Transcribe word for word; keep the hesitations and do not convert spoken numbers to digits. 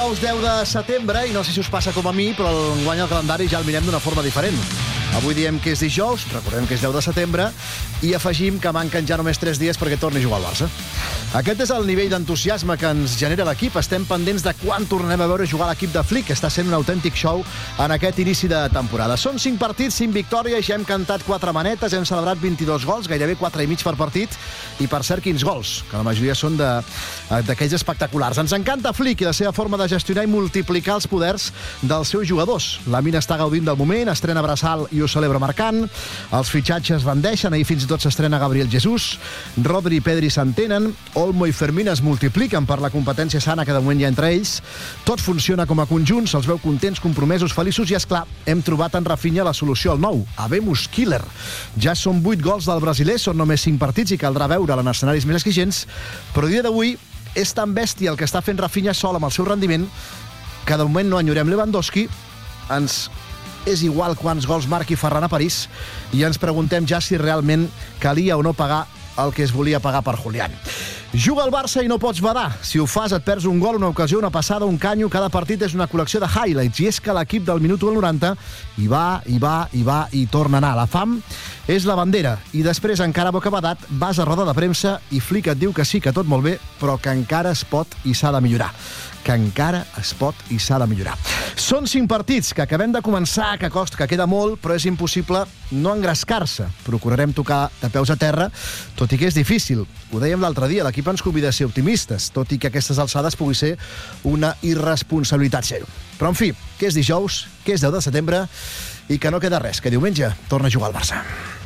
deu de setembre, i no sé si us passa com a mi, però enguany el calendari ja el mirem d'una forma diferent. Avui diem que és dijous, recordem que és deu de setembre, i afegim que manquen ja només tres dies perquè torni a jugar al Barça. Aquest és el nivell d'entusiasme que ens genera l'equip. Estem pendents de quan tornem a veure jugar l'equip de Flick, que està sent un autèntic show en aquest inici de temporada. Són cinc partits, cinc victòries, ja hem cantat quatre manetes, hem celebrat vint-i-dos gols, gairebé quatre i mig per partit, i per cert, quins gols, que la majoria són d'aquells espectaculars. Ens encanta Flick i la seva forma de gestionar i multiplicar els poders dels seus jugadors. La Mina està gaudint del moment, estrena Braçal i ho celebra marcant, els fitxatges rendeixen, ahir fins i tot s'estrena Gabriel Jesús, Rodri i Pedri s'entenen, Olmo i Fermín es multipliquen per la competència sana que de moment hi ha entre ells, tot funciona com a conjunt, se'ls veu contents, compromesos, feliços i, esclar, hem trobat en Rafinha la solució al nou, Habemus Killer. Ja són vuit gols del brasiler, són només cinc partits i caldrà veure'l en escenaris més exigents, però el dia d'avui és tan bèstia el que està fent Rafinha sol amb el seu rendiment que de moment no enyorem Lewandowski, ens és igual quants gols marqui Ferran a París i ens preguntem ja si realment calia o no pagar el que es volia pagar per Julián. Juga al Barça i no pots badar. Si ho fas et perds un gol, una ocasió, una passada, un canyo. Cada partit és una col·lecció de highlights i és que l'equip del minut al noranta hi va, hi va, hi va i torna a anar. La fam és la bandera i després encara bocabadat vas a roda de premsa i Flick et diu que sí, que tot molt bé, però que encara es pot i s'ha de millorar. Que encara es pot i s'ha de millorar. Són cinc partits que acabem de començar, que costa, que queda molt, però és impossible no engrescar-se. Procurarem tocar de peus a terra, tot i que és difícil. Ho dèiem l'altre dia, l'equip ens convida a ser optimistes, tot i que aquestes alçades pugui ser una irresponsabilitat ser-ho. Però, en fi, que és dijous, que és deu de setembre i que no queda res, que diumenge torna a jugar al Barça.